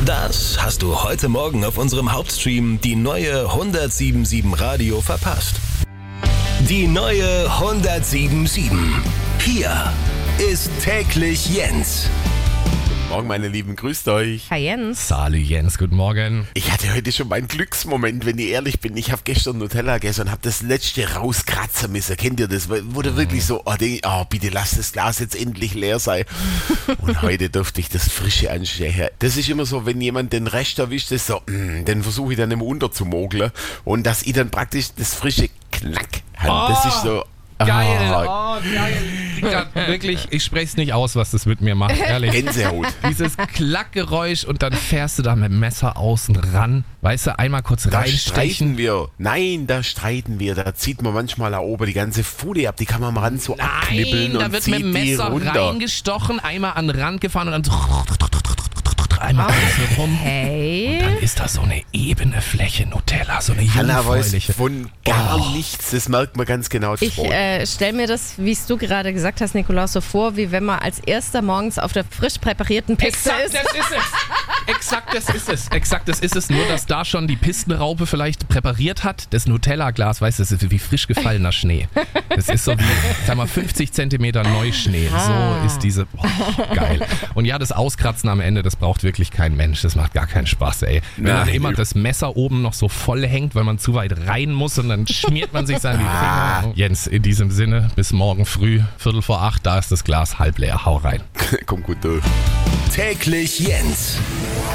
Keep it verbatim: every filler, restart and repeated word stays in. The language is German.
Das hast du heute Morgen auf unserem Hauptstream die neue hundertsieben Komma sieben Radio verpasst. Die neue hundertsieben Komma sieben. Hier ist täglich Jens. Morgen, meine Lieben, grüßt euch. Hi Jens. Salü Jens, guten Morgen. Ich hatte heute schon meinen Glücksmoment, wenn ich ehrlich bin. Ich habe gestern Nutella gegessen und habe das letzte rauskratzen müssen. Kennt ihr das? Wo du wirklich so, oh, denk, oh, bitte lass das Glas jetzt endlich leer sein. Und heute durfte ich das Frische anstechen. Das ist immer so, wenn jemand den Rest erwischt, ist so, mm, den versuche ich dann immer unterzumogeln. Und dass ich dann praktisch das Frische Knack habe. Das ist so... Geil, Ah, oh, geil. Ja, wirklich, ich spreche es nicht aus, was das mit mir macht, ehrlich. Gänsehaut. Dieses Klackgeräusch und dann fährst du da mit dem Messer außen ran, weißt du, einmal kurz Da reinstechen. streiten wir. Nein, da streiten wir. Da zieht man manchmal da oben die ganze Fude ab. Die kann man mal ran so abknibbeln Nein, da und wird zieht mit dem die Messer runter. reingestochen, einmal an den Rand gefahren und dann so einmal außen rum. Hey. Dann ist da so eine ebene Fläche Nutella, so eine Hanna weiß jungfräuliche. von gar Oh. nichts. Das merkt man ganz genau. das Ich Brot. äh, stelle mir das, wie es du gerade gesagt hast, Nikolaus, so vor, wie wenn man als erster morgens auf der frisch präparierten Piste Exakt, ist. das ist es. Exakt, das ist es. Exakt, das ist es. Nur, dass da schon die Pistenraupe vielleicht präpariert hat. Das Nutella-Glas, weißt du, das ist wie frisch gefallener Schnee. Das ist so wie, sag mal, fünfzig Zentimeter Neuschnee. So ist diese, boah, geil. Und ja, das Auskratzen am Ende, das braucht wirklich kein Mensch. Das macht gar keinen Spaß, ey. Wenn dann Nein. immer das Messer oben noch so voll hängt, weil man zu weit rein muss und dann schmiert man sich seine Finger. Jens, in diesem Sinne, bis morgen früh, Viertel vor acht, da ist das Glas halb leer. Hau rein. Kommt gut durch. Täglich Jens.